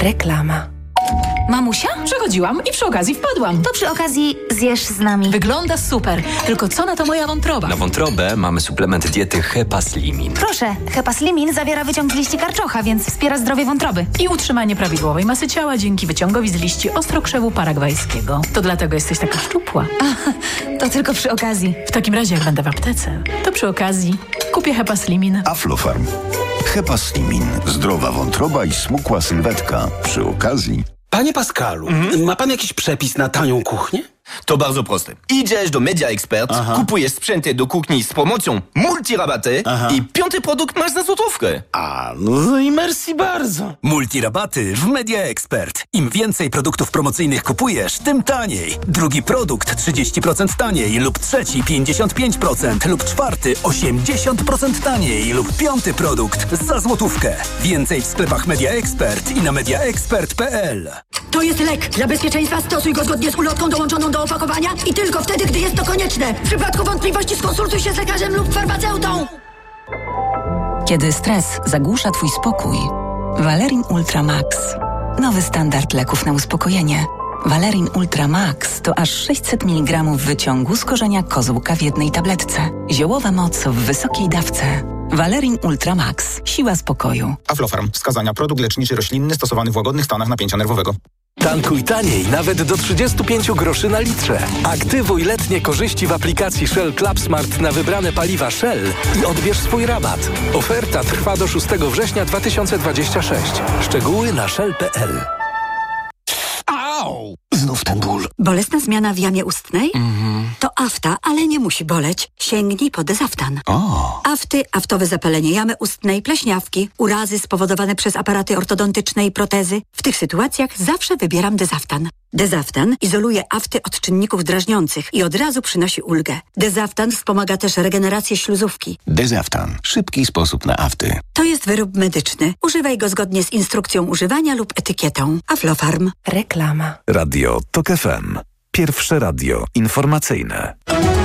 Reklama. Mamusia? Przechodziłam i przy okazji wpadłam. To przy okazji zjesz z nami. Wygląda super. Tylko co na to moja wątroba? Na wątrobę mamy suplement diety Hepaslimin. Proszę, Hepaslimin zawiera wyciąg z liści karczocha, więc wspiera zdrowie wątroby. I utrzymanie prawidłowej masy ciała dzięki wyciągowi z liści ostrokrzewu paragwajskiego. To dlatego jesteś taka szczupła. To tylko przy okazji. W takim razie, jak będę w aptece, to przy okazji kupię Hepaslimin. Aflofarm. Hepaslimin. Zdrowa wątroba i smukła sylwetka. Przy okazji. Panie Pascalu, ma pan jakiś przepis na tanią kuchnię? To bardzo proste. Idziesz do Media Expert, kupujesz sprzęty do kuchni z promocją multirabaty i 5. produkt masz za złotówkę. No i merci bardzo. Multirabaty w Media Expert. Im więcej produktów promocyjnych kupujesz, tym taniej. Drugi produkt 30% taniej lub trzeci 55% lub czwarty 80% taniej lub 5. produkt za złotówkę. Więcej w sklepach Media Expert i na mediaexpert.pl. To jest lek. Dla bezpieczeństwa stosuj go zgodnie z ulotką dołączoną do opakowania i tylko wtedy, gdy jest to konieczne. W przypadku wątpliwości skonsultuj się z lekarzem lub farmaceutą. Kiedy stres zagłusza twój spokój, Valerin Ultra Max. Nowy standard leków na uspokojenie. Valerin Ultra Max to aż 600 mg wyciągu z korzenia kozłka w jednej tabletce. Ziołowa moc w wysokiej dawce. Valerin Ultra Max. Siła spokoju. Aflofarm. Wskazania. Produkt leczniczy roślinny stosowany w łagodnych stanach napięcia nerwowego. Tankuj taniej, nawet do 35 groszy na litrze. Aktywuj letnie korzyści w aplikacji Shell Club Smart na wybrane paliwa Shell i odbierz swój rabat. Oferta trwa do 6 września 2026. Szczegóły na shell.pl. Au! Znów ten ból. Bolesna zmiana w jamie ustnej? To afta, ale nie musi boleć. Sięgnij po Dezaftan. Afty, aftowe zapalenie jamy ustnej, pleśniawki, urazy spowodowane przez aparaty ortodontyczne i protezy. W tych sytuacjach zawsze wybieram Dezaftan. Dezaftan izoluje afty od czynników drażniących i od razu przynosi ulgę. Dezaftan wspomaga też regenerację śluzówki. Dezaftan. Szybki sposób na afty. To jest wyrób medyczny. Używaj go zgodnie z instrukcją używania lub etykietą. Aflofarm. Reklama. Radio TOK FM. Pierwsze radio informacyjne.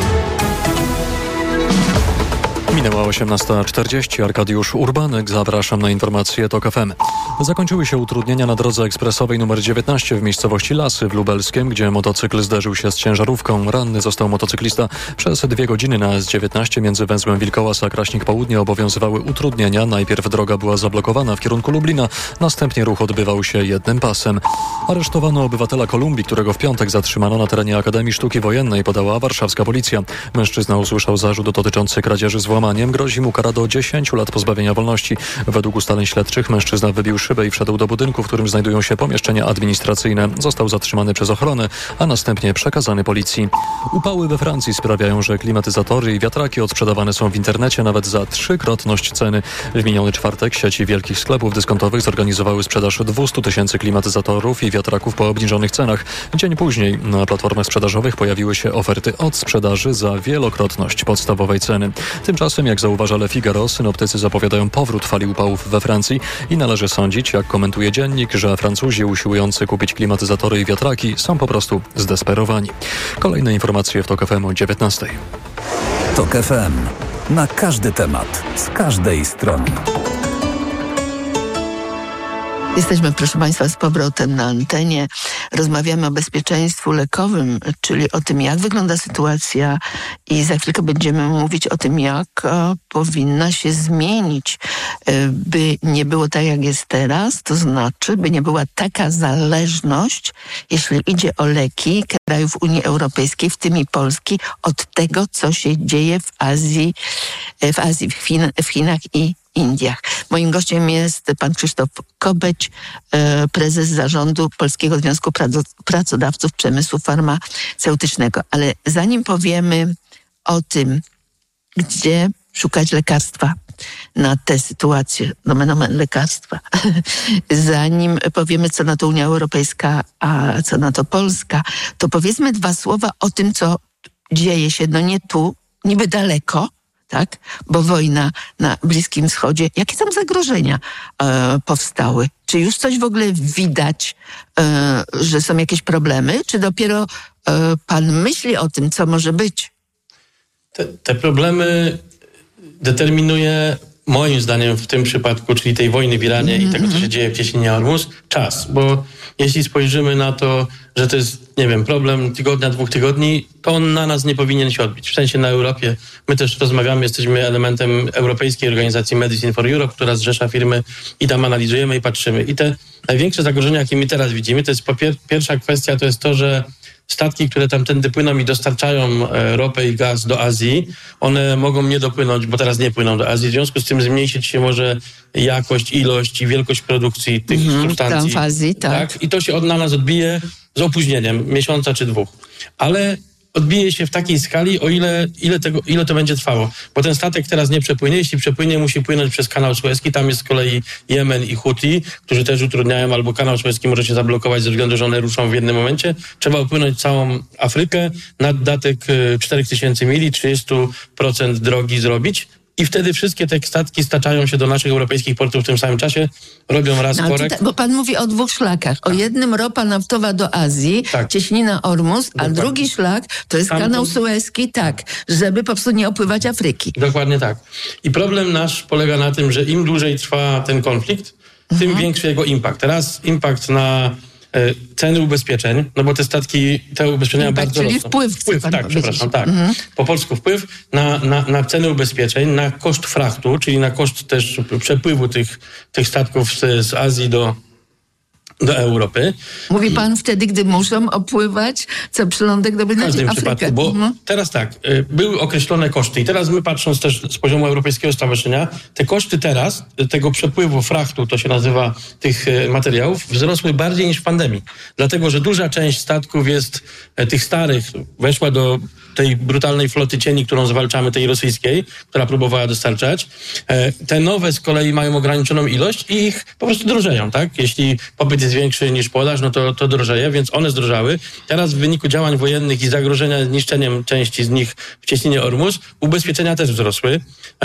Minęła 18:40. Arkadiusz Urbanek. Zapraszam na informacje TOK FM. Zakończyły się utrudnienia na drodze ekspresowej nr 19 w miejscowości Lasy w Lubelskiem, gdzie motocykl zderzył się z ciężarówką. Ranny został motocyklista. Przez 2 godziny na S19 między węzłem Wilkołas a Kraśnik Południe obowiązywały utrudnienia. Najpierw droga była zablokowana w kierunku Lublina, następnie ruch odbywał się jednym pasem. Aresztowano obywatela Kolumbii, którego w piątek zatrzymano na terenie Akademii Sztuki Wojennej, podała warszawska policja. Mężczyzna usłyszał zarzut dotyczący kradzieży z włamaniem. Grozi mu kara do 10 lat pozbawienia wolności. Według ustaleń śledczych mężczyzna wybił szybę i wszedł do budynku, w którym znajdują się pomieszczenia administracyjne. Został zatrzymany przez ochronę, a następnie przekazany policji. Upały we Francji sprawiają, że klimatyzatory i wiatraki odsprzedawane są w internecie nawet za 3-krotność ceny. W miniony czwartek sieci wielkich sklepów dyskontowych zorganizowały sprzedaż 200 000 klimatyzatorów i wiatraków po obniżonych cenach. Dzień później na platformach sprzedażowych pojawiły się oferty od sprzedaży za wielokrotność podstawowej ceny. Tymczasem, jak zauważa Le Figaro, synoptycy zapowiadają powrót fali upałów we Francji i należy sądzić, jak komentuje dziennik, że Francuzi usiłujący kupić klimatyzatory i wiatraki są po prostu zdesperowani. Kolejne informacje w TOK FM o 19:00. TOK FM. Na każdy temat, z każdej strony. Jesteśmy, proszę Państwa, z powrotem na antenie. Rozmawiamy o bezpieczeństwie lekowym, czyli o tym, jak wygląda sytuacja i za chwilkę będziemy mówić o tym, jak powinna się zmienić, by nie było tak, jak jest teraz, to znaczy, by nie była taka zależność, jeśli idzie o leki krajów Unii Europejskiej, w tym i Polski, od tego, co się dzieje w Azji, w Chinach i Indiach. Moim gościem jest pan Krzysztof Kobeć, prezes zarządu Polskiego Związku Pracodawców Przemysłu Farmaceutycznego. Ale zanim powiemy o tym, gdzie szukać lekarstwa na tę sytuację, nomen omen lekarstwa, zanim powiemy, co na to Unia Europejska, a co na to Polska, to powiedzmy 2 słowa o tym, co dzieje się, no nie tu, niby daleko, tak? Bo wojna na Bliskim Wschodzie. Jakie tam zagrożenia powstały? Czy już coś w ogóle widać, że są jakieś problemy? Czy dopiero pan myśli o tym, co może być? Te problemy determinuje moim zdaniem w tym przypadku, czyli tej wojny w Iranie i tego, co się dzieje w cieśninie Ormus, czas. Bo jeśli spojrzymy na to, że to jest, nie wiem, problem tygodnia, 2 tygodni, to on na nas nie powinien się odbić. W sensie na Europie. My też rozmawiamy, jesteśmy elementem Europejskiej Organizacji Medicine for Europe, która zrzesza firmy i tam analizujemy i patrzymy. I te największe zagrożenia, jakie my teraz widzimy, to jest pierwsza kwestia, to jest to, że statki, które tamtędy płyną i dostarczają ropę i gaz do Azji, one mogą nie dopłynąć, bo teraz nie płyną do Azji. W związku z tym zmniejszyć się może jakość, ilość i wielkość produkcji tych substancji. Tam w Azji, tak. I to się na nas odbije z opóźnieniem, miesiąca czy 2. Ale odbije się w takiej skali, o ile to będzie trwało. Bo ten statek teraz nie przepłynie. Jeśli przepłynie, musi płynąć przez kanał Suezki. Tam jest z kolei Jemen i Huti, którzy też utrudniają, albo kanał Suezki może się zablokować ze względu, że one ruszą w jednym momencie. Trzeba upłynąć całą Afrykę, naddatek 4000 mili, 30% drogi zrobić. I wtedy wszystkie te statki staczają się do naszych europejskich portów w tym samym czasie, robią raz korek. Bo pan mówi o 2 szlakach. O jednym ropa naftowa do Azji, cieśnina Ormus, a drugi szlak to jest kanał Suezki, żeby po prostu nie opływać Afryki. Dokładnie tak. I problem nasz polega na tym, że im dłużej trwa ten konflikt, tym większy jego impact. Teraz impact na ceny ubezpieczeń, no bo te statki, te ubezpieczenia bardzo czyli rosną. Wpływ, Po polsku wpływ na ceny ubezpieczeń, na koszt frachtu, czyli na koszt też przepływu tych statków z Azji do Europy. Mówi pan wtedy, gdy muszą opływać co przylądek do W każdym przypadku, bo teraz były określone koszty i teraz my, patrząc też z poziomu Europejskiego Stowarzyszenia, te koszty teraz, tego przepływu frachtu, to się nazywa, tych materiałów, wzrosły bardziej niż w pandemii. Dlatego, że duża część statków jest tych starych, weszła do tej brutalnej floty cieni, którą zwalczamy, tej rosyjskiej, która próbowała dostarczać. Te nowe z kolei mają ograniczoną ilość i ich po prostu drożeją, tak? Jeśli popyt jest większy niż podaż, no to drożeje, więc one zdrożały. Teraz w wyniku działań wojennych i zagrożenia zniszczeniem części z nich w cieśninie Ormus, ubezpieczenia też wzrosły.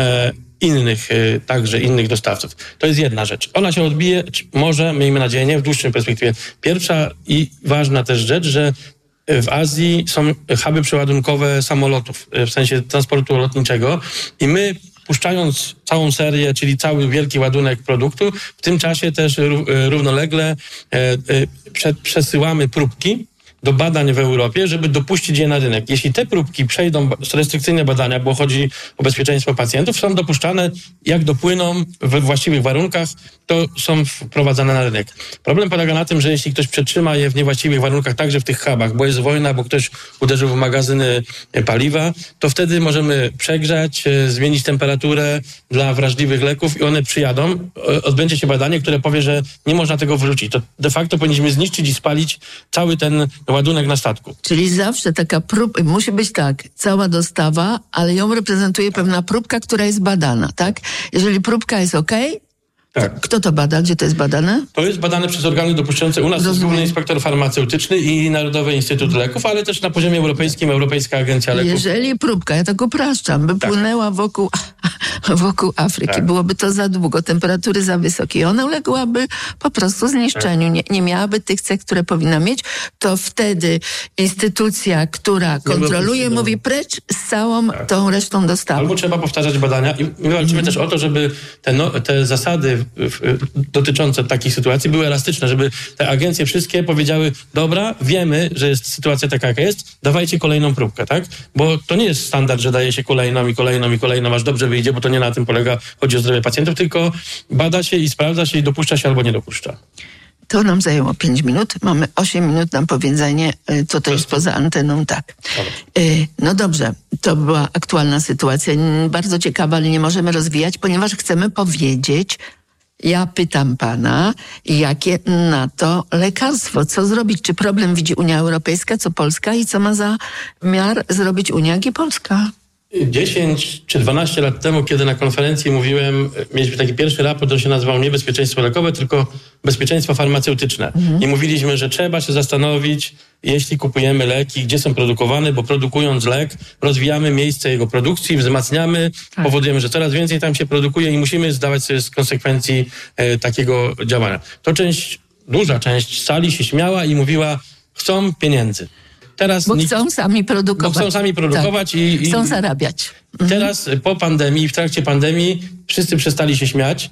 Także innych dostawców. To jest jedna rzecz. Ona się odbije, może, miejmy nadzieję, nie w dłuższej perspektywie. Pierwsza i ważna też rzecz, że w Azji są huby przeładunkowe samolotów, w sensie transportu lotniczego i my, puszczając całą serię, czyli cały wielki ładunek produktu, w tym czasie też równolegle przesyłamy próbki do badań w Europie, żeby dopuścić je na rynek. Jeśli te próbki przejdą restrykcyjne badania, bo chodzi o bezpieczeństwo pacjentów, są dopuszczane, jak dopłyną we właściwych warunkach, to są wprowadzane na rynek. Problem polega na tym, że jeśli ktoś przetrzyma je w niewłaściwych warunkach, także w tych hubach, bo jest wojna, bo ktoś uderzył w magazyny paliwa, to wtedy możemy przegrzać, zmienić temperaturę dla wrażliwych leków i one przyjadą. Odbędzie się badanie, które powie, że nie można tego wyrzucić. To de facto powinniśmy zniszczyć i spalić cały ten ładunek na statku. Czyli zawsze taka próbka, musi być cała dostawa, ale ją reprezentuje pewna próbka, która jest badana, tak? Jeżeli próbka jest tak. Kto to bada? Gdzie to jest badane? To jest badane przez organy dopuszczające. U nas jest Główny Inspektor Farmaceutyczny i Narodowy Instytut Leków, ale też na poziomie europejskim Europejska Agencja Leków. Jeżeli próbka, ja tak upraszczam, by płynęła wokół Afryki, byłoby to za długo, temperatury za wysokie, ona uległaby po prostu zniszczeniu, nie miałaby tych cech, które powinna mieć, to wtedy instytucja, która kontroluje, mówi precz z całą tą resztą dostawy. Albo trzeba powtarzać badania i my walczymy też o to, żeby te zasady dotyczące takich sytuacji były elastyczne, żeby te agencje wszystkie powiedziały, dobra, wiemy, że jest sytuacja taka, jaka jest, dawajcie kolejną próbkę, tak? Bo to nie jest standard, że daje się kolejną, aż dobrze wyjdzie, bo to nie na tym polega, chodzi o zdrowie pacjentów, tylko bada się i sprawdza się i dopuszcza się albo nie dopuszcza. To nam zajęło 5 minut. Mamy 8 minut na powiedzenie, co to jest poza anteną. Tak. No dobrze, to była aktualna sytuacja. Bardzo ciekawa, ale nie możemy rozwijać, ponieważ chcemy powiedzieć, ja pytam pana, jakie na to lekarstwo? Co zrobić? Czy problem widzi Unia Europejska, co Polska i co ma zamiar zrobić Unia, jak i Polska? 10 czy 12 lat temu, kiedy na konferencji mówiłem, mieliśmy taki pierwszy raport, on się nazywał nie bezpieczeństwo lekowe, tylko bezpieczeństwo farmaceutyczne. I mówiliśmy, że trzeba się zastanowić, jeśli kupujemy leki, gdzie są produkowane, bo produkując lek, rozwijamy miejsce jego produkcji, wzmacniamy, powodujemy, że coraz więcej tam się produkuje i musimy zdawać sobie z konsekwencji takiego działania. To duża część sali się śmiała i mówiła, chcą pieniędzy. Teraz Bo chcą sami produkować. Tak. I chcą zarabiać. Teraz po pandemii, w trakcie pandemii wszyscy przestali się śmiać,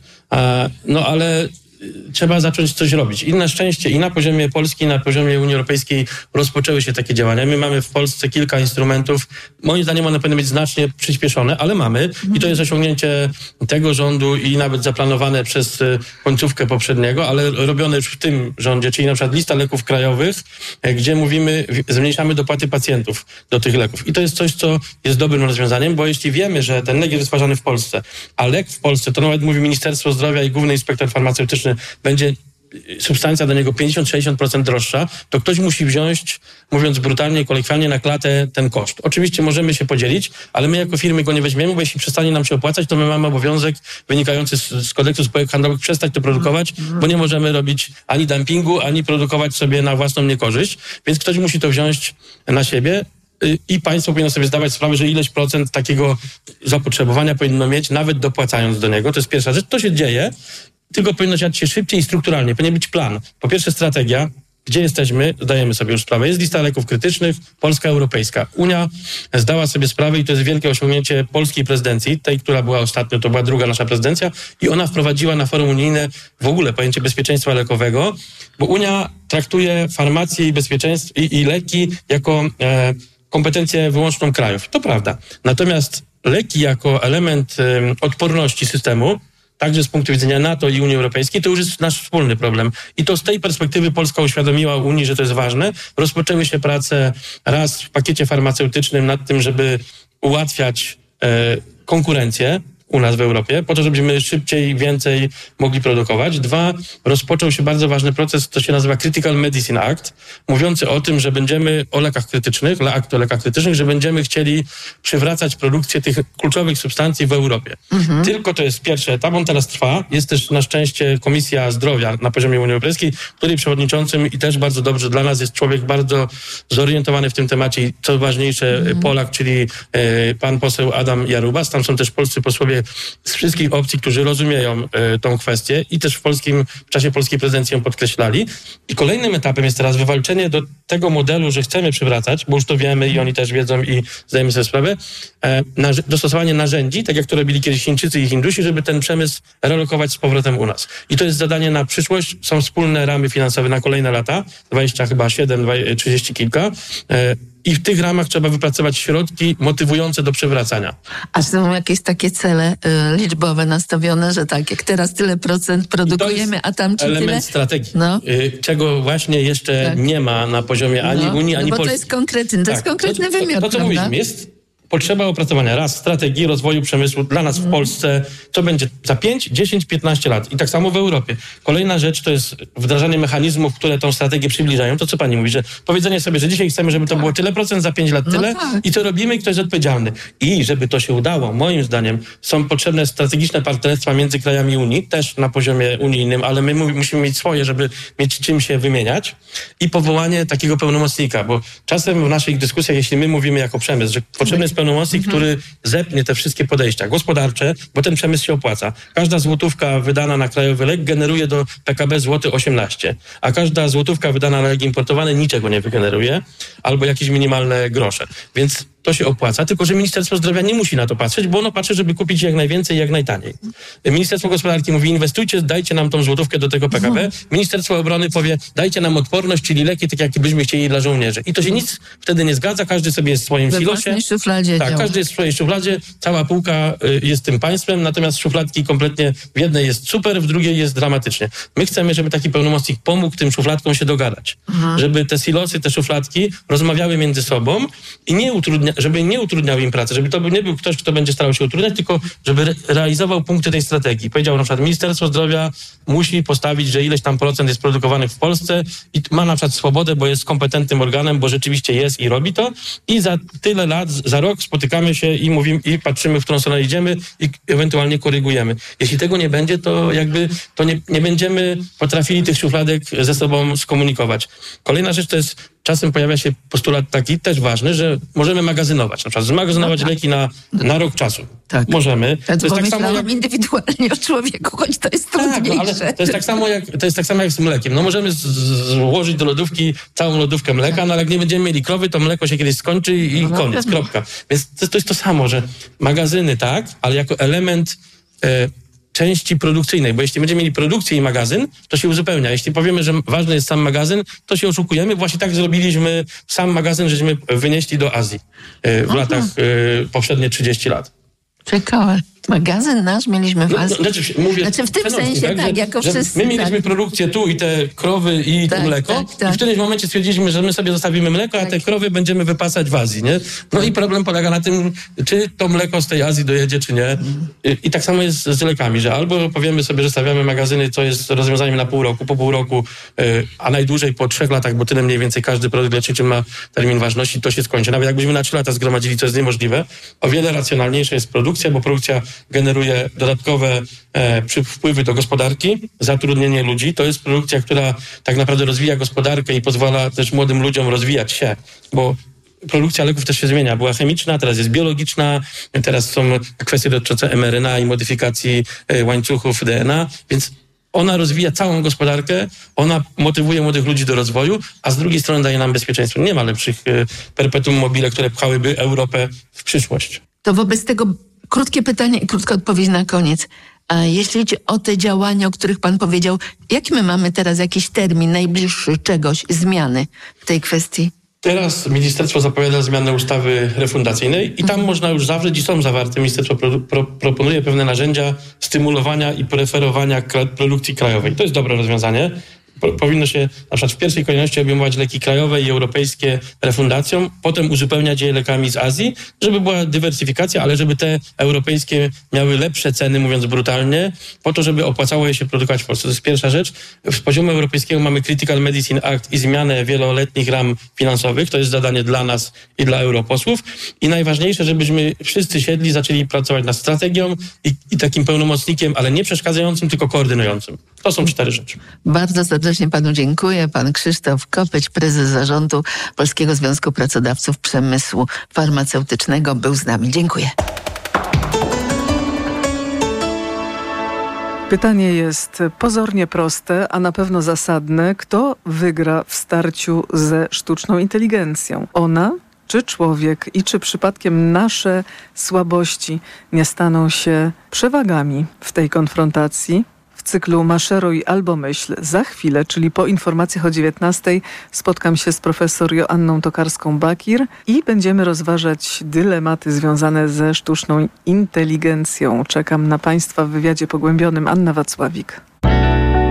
ale trzeba zacząć coś robić. I na szczęście i na poziomie Polski, i na poziomie Unii Europejskiej rozpoczęły się takie działania. My mamy w Polsce kilka instrumentów. Moim zdaniem one powinny być znacznie przyspieszone, ale mamy. I to jest osiągnięcie tego rządu i nawet zaplanowane przez końcówkę poprzedniego, ale robione już w tym rządzie, czyli na przykład lista leków krajowych, gdzie mówimy, zmniejszamy dopłaty pacjentów do tych leków. I to jest coś, co jest dobrym rozwiązaniem, bo jeśli wiemy, że ten lek jest wytwarzany w Polsce, a lek w Polsce, to nawet mówi Ministerstwo Zdrowia i Główny Inspektor Farmaceutyczny, będzie substancja do niego 50-60% droższa, to ktoś musi wziąć, mówiąc brutalnie, kolokwialnie, na klatę ten koszt. Oczywiście możemy się podzielić, ale my jako firmy go nie weźmiemy, bo jeśli przestanie nam się opłacać, to my mamy obowiązek wynikający z kodeksu spółek handlowych przestać to produkować, bo nie możemy robić ani dumpingu, ani produkować sobie na własną niekorzyść, więc ktoś musi to wziąć na siebie. I państwo powinno sobie zdawać sprawę, że ileś procent takiego zapotrzebowania powinno mieć, nawet dopłacając do niego. To jest pierwsza rzecz. To się dzieje, tylko powinno dziać się szybciej i strukturalnie. Powinien być plan. Po pierwsze strategia. Gdzie jesteśmy? Zdajemy sobie już sprawę. Jest lista leków krytycznych, polska, europejska. Unia zdała sobie sprawę i to jest wielkie osiągnięcie polskiej prezydencji, tej, która była ostatnio, to była druga nasza prezydencja i ona wprowadziła na forum unijne w ogóle pojęcie bezpieczeństwa lekowego, bo Unia traktuje farmację i bezpieczeństwo i leki jako kompetencję wyłączną krajów. To prawda. Natomiast leki jako element odporności systemu, także z punktu widzenia NATO i Unii Europejskiej, to już jest nasz wspólny problem. I to z tej perspektywy Polska uświadomiła Unii, że to jest ważne. Rozpoczęły się prace raz w pakiecie farmaceutycznym nad tym, żeby ułatwiać konkurencję u nas w Europie, po to, żebyśmy szybciej, więcej mogli produkować. Dwa, rozpoczął się bardzo ważny proces, to się nazywa Critical Medicine Act, mówiący o tym, że będziemy o lekach krytycznych, akt o lekach krytycznych, że będziemy chcieli przywracać produkcję tych kluczowych substancji w Europie. Tylko to jest pierwszy etap, on teraz trwa. Jest też na szczęście Komisja Zdrowia na poziomie Unii Europejskiej, której przewodniczącym i też bardzo dobrze dla nas jest człowiek bardzo zorientowany w tym temacie i co ważniejsze Polak, czyli pan poseł Adam Jarubas. Tam są też polscy posłowie z wszystkich opcji, którzy rozumieją tą kwestię i też w czasie polskiej prezydencji ją podkreślali. I kolejnym etapem jest teraz wywalczenie do tego modelu, że chcemy przywracać, bo już to wiemy i oni też wiedzą i zdajemy sobie sprawę, dostosowanie narzędzi, tak jak to robili kiedyś Chińczycy i Hindusi, żeby ten przemysł relokować z powrotem u nas. I to jest zadanie na przyszłość. Są wspólne ramy finansowe na kolejne lata, 27, 30 kilka. I w tych ramach trzeba wypracować środki motywujące do przywracania. A są jakieś takie cele liczbowe nastawione, że tak, jak teraz tyle procent produkujemy, a tam czy element tyle? Strategii, czego właśnie jeszcze nie ma na poziomie ani Unii, ani bo Polski. To jest konkretny, to jest konkretny wymiar, to co prawda? mówiliśmy, jest potrzeba opracowania strategii rozwoju przemysłu dla nas w Polsce, co będzie za 5, 10, 15 lat. I tak samo w Europie. Kolejna rzecz to jest wdrażanie mechanizmów, które tą strategię przybliżają. To co pani mówi, że powiedzenie sobie, że dzisiaj chcemy, żeby to było tyle procent, za 5 lat tyle i co robimy i kto jest odpowiedzialny. I żeby to się udało, moim zdaniem, są potrzebne strategiczne partnerstwa między krajami Unii, też na poziomie unijnym, ale my musimy mieć swoje, żeby mieć czym się wymieniać i powołanie takiego pełnomocnika, bo czasem w naszych dyskusjach, jeśli my mówimy jako przemysł, że potrzebny jest pełnomocnik, który zepnie te wszystkie podejścia gospodarcze, bo ten przemysł się opłaca. Każda złotówka wydana na krajowy lek generuje do PKB złoty 18, a każda złotówka wydana na lek importowany niczego nie wygeneruje, albo jakieś minimalne grosze. Więc to się opłaca, tylko że Ministerstwo Zdrowia nie musi na to patrzeć, bo ono patrzy, żeby kupić jak najwięcej i jak najtaniej. Ministerstwo Gospodarki mówi, inwestujcie, dajcie nam tą złotówkę do tego PKB. Ministerstwo Obrony powie, dajcie nam odporność, czyli leki, tak jak byśmy chcieli dla żołnierzy. I to się nic wtedy nie zgadza, każdy sobie jest w swoim silosie. Tak, każdy jest w swojej szufladzie, cała półka jest tym państwem, natomiast szufladki kompletnie w jednej jest super, w drugiej jest dramatycznie. My chcemy, żeby taki pełnomocnik pomógł tym szufladkom się dogadać. Żeby te silosy, te szufladki rozmawiały między sobą i żeby nie utrudniał im pracy, żeby to nie był ktoś, kto będzie starał się utrudniać, tylko żeby realizował punkty tej strategii. Powiedział na przykład, Ministerstwo Zdrowia musi postawić, że ileś tam procent jest produkowanych w Polsce i ma na przykład swobodę, bo jest kompetentnym organem, bo rzeczywiście jest i robi to i za tyle lat, za rok spotykamy się i mówimy i patrzymy, w którą stronę idziemy i ewentualnie korygujemy. Jeśli tego nie będzie, to jakby to nie będziemy potrafili tych szufladek ze sobą skomunikować. Kolejna rzecz to jest czasem pojawia się postulat taki też ważny, że możemy magazynować. Na przykład zmagazynować leki na rok czasu. Tak. Możemy. Ja to jest tak samo jak indywidualnie o człowieku, choć to jest trudniejsze. Ale to jest tak samo jak z mlekiem. No możemy złożyć do lodówki całą lodówkę mleka, no ale jak nie będziemy mieli krowy, to mleko się kiedyś skończy i koniec, kropka. Więc to jest to samo, że magazyny tak, ale jako element części produkcyjnej, bo jeśli będziemy mieli produkcję i magazyn, to się uzupełnia. Jeśli powiemy, że ważny jest sam magazyn, to się oszukujemy. Właśnie tak zrobiliśmy sam magazyn, żeśmy wynieśli do Azji w latach poprzednie 30 lat. Ciekawe. Magazyn nasz mieliśmy w Azji. Znaczy w tym sensie, tak, jako wszyscy. My mieliśmy produkcję tu i te krowy i to mleko i w którymś momencie stwierdziliśmy, że my sobie zostawimy mleko, a te krowy będziemy wypasać w Azji, nie? No i problem polega na tym, czy to mleko z tej Azji dojedzie, czy nie. I tak samo jest z lekami, że albo powiemy sobie, że stawiamy magazyny, co jest rozwiązaniem na pół roku, po pół roku, a najdłużej po 3 latach, bo tyle mniej więcej każdy produkt leczniczy ma termin ważności, to się skończy. Nawet jakbyśmy na 3 lata zgromadzili, co jest niemożliwe, o wiele racjonalniejsza jest produkcja, bo produkcja generuje dodatkowe wpływy do gospodarki, zatrudnienie ludzi. To jest produkcja, która tak naprawdę rozwija gospodarkę i pozwala też młodym ludziom rozwijać się, bo produkcja leków też się zmienia. Była chemiczna, teraz jest biologiczna, teraz są kwestie dotyczące mRNA i modyfikacji łańcuchów DNA, więc ona rozwija całą gospodarkę, ona motywuje młodych ludzi do rozwoju, a z drugiej strony daje nam bezpieczeństwo. Nie ma lepszych perpetuum mobile, które pchałyby Europę w przyszłość. To wobec tego krótkie pytanie i krótka odpowiedź na koniec. A jeśli chodzi o te działania, o których pan powiedział, jaki my mamy teraz jakiś termin najbliższy czegoś, zmiany w tej kwestii? Teraz ministerstwo zapowiada zmianę ustawy refundacyjnej i tam można już zawrzeć i są zawarte. Ministerstwo proponuje pewne narzędzia stymulowania i preferowania produkcji krajowej. To jest dobre rozwiązanie. Powinno się na przykład w pierwszej kolejności obejmować leki krajowe i europejskie refundacją, potem uzupełniać je lekami z Azji, żeby była dywersyfikacja, ale żeby te europejskie miały lepsze ceny, mówiąc brutalnie, po to, żeby opłacało je się produkować w Polsce. To jest pierwsza rzecz. Z poziomu europejskiego mamy Critical Medicine Act i zmianę wieloletnich ram finansowych. To jest zadanie dla nas i dla europosłów. I najważniejsze, żebyśmy wszyscy siedli, zaczęli pracować nad strategią i takim pełnomocnikiem, ale nie przeszkadzającym, tylko koordynującym. To są 4 rzeczy. Bardzo serdecznie panu dziękuję. Pan Krzysztof Kopeć, prezes zarządu Polskiego Związku Pracodawców Przemysłu Farmaceutycznego, był z nami. Dziękuję. Pytanie jest pozornie proste, a na pewno zasadne. Kto wygra w starciu ze sztuczną inteligencją? Ona czy człowiek? I czy przypadkiem nasze słabości nie staną się przewagami w tej konfrontacji? W cyklu Maszeruj albo myśl za chwilę, czyli po informacjach o 19:00 spotkam się z profesor Joanną Tokarską-Bakir i będziemy rozważać dylematy związane ze sztuczną inteligencją. Czekam na Państwa w wywiadzie pogłębionym. Anna Wacławik.